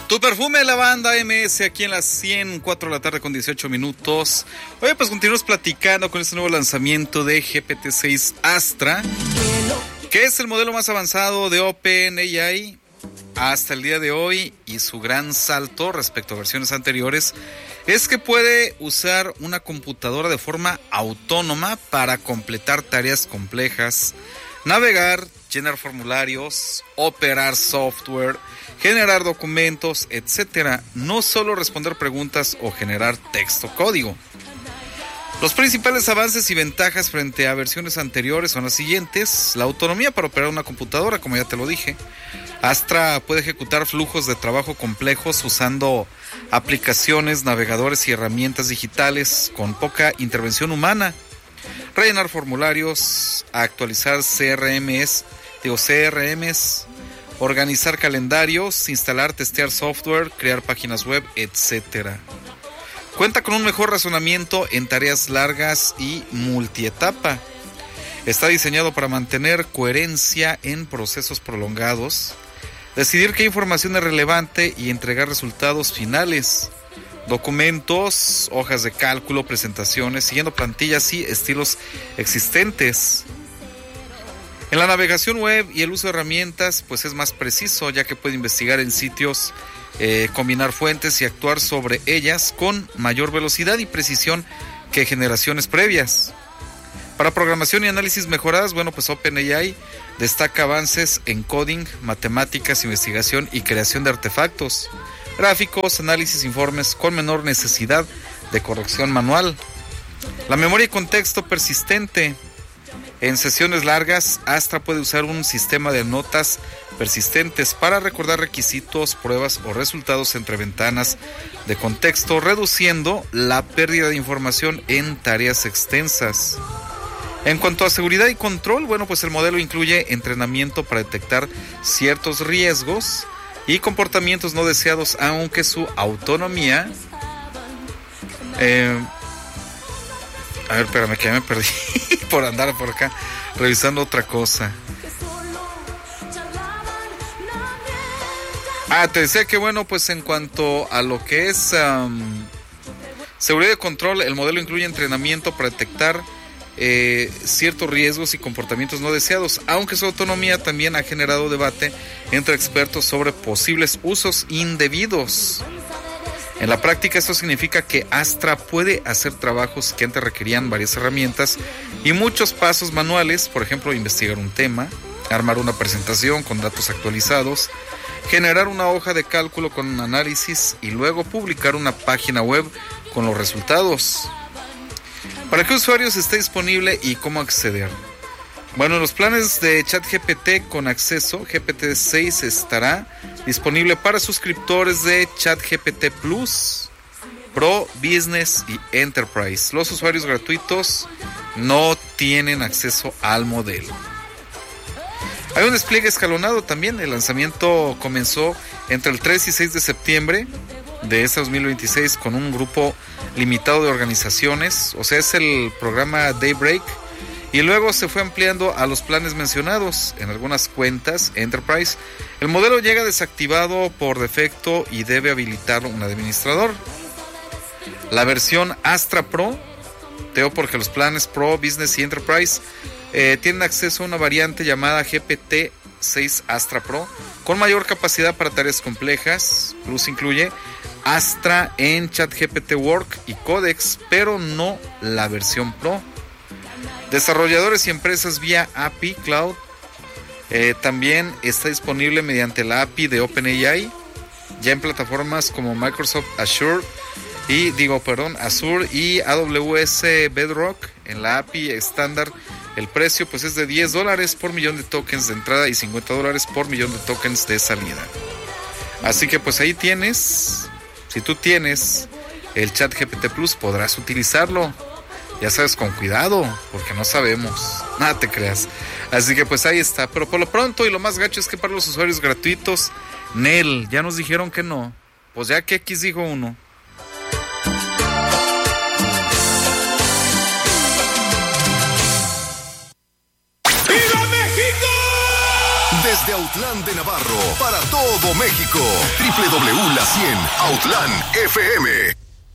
Tu perfume de la banda MS aquí en las 104 de la tarde con 18 minutos. Oye, pues continuamos platicando con este nuevo lanzamiento de GPT-6 Astra, que es el modelo más avanzado de OpenAI hasta el día de hoy, y su gran salto respecto a versiones anteriores es que puede usar una computadora de forma autónoma para completar tareas complejas, navegar, llenar formularios, operar software, generar documentos, etcétera. No solo responder preguntas o generar texto código. Los principales avances y ventajas frente a versiones anteriores son las siguientes: la autonomía para operar una computadora, como ya te lo dije. Astra puede ejecutar flujos de trabajo complejos usando aplicaciones, navegadores y herramientas digitales con poca intervención humana. Rellenar formularios, actualizar CRMs, organizar calendarios, instalar, testear software, crear páginas web, etc. Cuenta con un mejor razonamiento en tareas largas y multietapa. Está diseñado para mantener coherencia en procesos prolongados, decidir qué información es relevante y entregar resultados finales. Documentos, hojas de cálculo, presentaciones, siguiendo plantillas y estilos existentes. En la navegación web y el uso de herramientas, pues es más preciso, ya que puede investigar en sitios, combinar fuentes y actuar sobre ellas con mayor velocidad y precisión que generaciones previas. Para programación y análisis mejoradas, bueno, pues OpenAI destaca avances en coding, matemáticas, investigación y creación de artefactos, gráficos, análisis, informes con menor necesidad de corrección manual. La memoria y contexto persistente. En sesiones largas, Astra puede usar un sistema de notas persistentes para recordar requisitos, pruebas o resultados entre ventanas de contexto, reduciendo la pérdida de información en tareas extensas. En cuanto a seguridad y control, bueno, pues el modelo incluye entrenamiento para detectar ciertos riesgos y comportamientos no deseados, aunque su autonomía... A ver, espérame, que ya me perdí por andar por acá revisando otra cosa. Te decía que bueno, pues en cuanto a lo que es seguridad y control, el modelo incluye entrenamiento para detectar ciertos riesgos y comportamientos no deseados, aunque su autonomía también ha generado debate entre expertos sobre posibles usos indebidos. En la práctica, esto significa que Astra puede hacer trabajos que antes requerían varias herramientas y muchos pasos manuales, por ejemplo, investigar un tema, armar una presentación con datos actualizados, generar una hoja de cálculo con un análisis y luego publicar una página web con los resultados. ¿Para qué usuarios está disponible y cómo acceder? Bueno, los planes de ChatGPT con acceso, GPT-6 estará disponible para suscriptores de ChatGPT Plus, Pro, Business y Enterprise. Los usuarios gratuitos no tienen acceso al modelo. Hay un despliegue escalonado también. El lanzamiento comenzó entre el 3 y 6 de septiembre de este 2026 con un grupo limitado de organizaciones, o sea, es el programa Daybreak. Y luego se fue ampliando a los planes mencionados. En algunas cuentas Enterprise, el modelo llega desactivado por defecto y debe habilitarlo un administrador. La versión Astra Pro, porque los planes Pro, Business y Enterprise tienen acceso a una variante llamada GPT-6 Astra Pro con mayor capacidad para tareas complejas. Plus incluye Astra en ChatGPT Work y Codex, pero no la versión Pro. Desarrolladores y empresas vía API Cloud. También está disponible mediante la API de OpenAI, ya en plataformas como Microsoft Azure y AWS Bedrock. En la API estándar el precio pues es de $10 por millón de tokens de entrada y $50 por millón de tokens de salida. Así que pues ahí tienes, si tú tienes el ChatGPT Plus podrás utilizarlo. Ya sabes, con cuidado, porque no sabemos. Nada te creas. Así que pues ahí está. Pero por lo pronto, y lo más gacho es que para los usuarios gratuitos, Nel, ya nos dijeron que no. Pues ya que X dijo uno. Desde Autlán de Navarro, para todo México. www.la100 Autlán FM.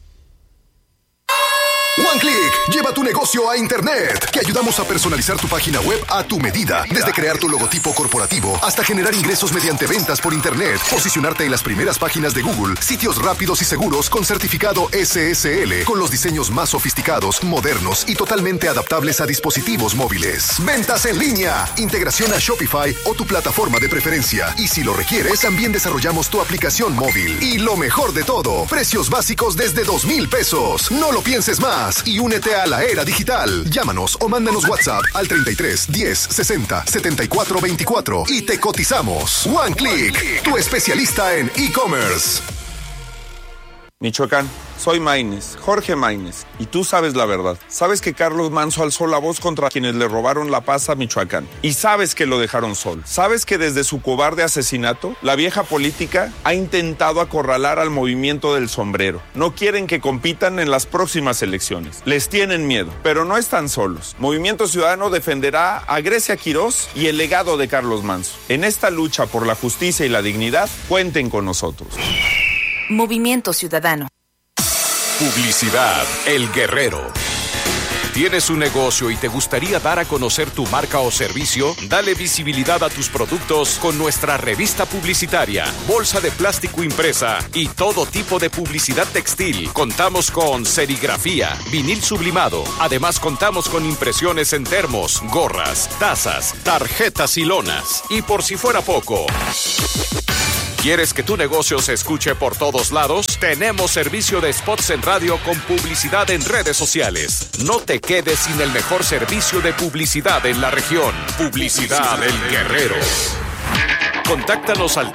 OneClick, lleva tu negocio a internet. Te ayudamos a personalizar tu página web a tu medida. Desde crear tu logotipo corporativo hasta generar ingresos mediante ventas por internet, posicionarte en las primeras páginas de Google, sitios rápidos y seguros con certificado SSL, con los diseños más sofisticados, modernos y totalmente adaptables a dispositivos móviles. Ventas en línea, integración a Shopify o tu plataforma de preferencia. Y si lo requieres, también desarrollamos tu aplicación móvil. Y lo mejor de todo, precios básicos desde 2,000 pesos. No lo pienses más y únete a la era digital. Llámanos o mándanos WhatsApp al 33 10 60 74 24 y te cotizamos. OneClick, tu especialista en e-commerce. Michoacán, soy Maínez, Jorge Maínez, y tú sabes la verdad. Sabes que Carlos Manso alzó la voz contra quienes le robaron la paz a Michoacán. Y sabes que lo dejaron solo. Sabes que desde su cobarde asesinato, la vieja política ha intentado acorralar al movimiento del sombrero. No quieren que compitan en las próximas elecciones. Les tienen miedo, pero no están solos. Movimiento Ciudadano defenderá a Grecia Quirós y el legado de Carlos Manso. En esta lucha por la justicia y la dignidad, cuenten con nosotros. Movimiento Ciudadano. Publicidad El Guerrero. ¿Tienes un negocio y te gustaría dar a conocer tu marca o servicio? Dale visibilidad a tus productos con nuestra revista publicitaria, bolsa de plástico impresa y todo tipo de publicidad textil. Contamos con serigrafía, vinil sublimado. Además contamos con impresiones en termos, gorras, tazas, tarjetas y lonas. Y por si fuera poco, ¿quieres que tu negocio se escuche por todos lados? Tenemos servicio de spots en radio con publicidad en redes sociales. No te quedes sin el mejor servicio de publicidad en la región. Publicidad El Guerrero. Contáctanos al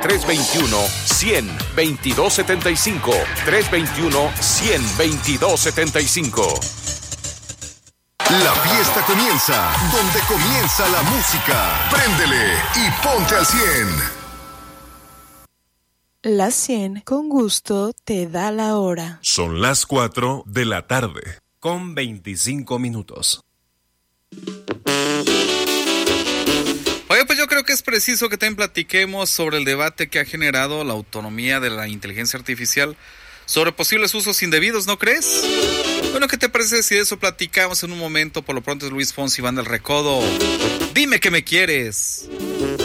321-100-2275. 321-100-2275. La fiesta comienza donde comienza la música. Préndele y ponte al 100. La 100 con gusto te da la hora. Son las 4 de la tarde, con 25 minutos. Oye, pues yo creo que es preciso que también platiquemos sobre el debate que ha generado la autonomía de la inteligencia artificial sobre posibles usos indebidos, ¿no crees? Bueno, ¿qué te parece si de eso platicamos en un momento? Por lo pronto es Luis Fonsi, Banda El Recodo. Dime que me quieres.